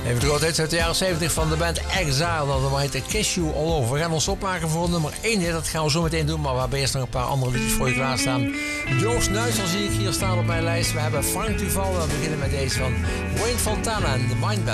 Even de grote hits uit de jaren 70 van de band Exile. Dat heet Kiss You All Over. We gaan ons opmaken voor nummer 1 hit. Dat gaan we zo meteen doen. Maar we hebben eerst nog een paar andere liedjes voor je klaarstaan. Joost Nuisel zie ik hier staan op mijn lijst. We hebben Frank Duval. We beginnen met deze van Wayne Fontana en The Mindbender.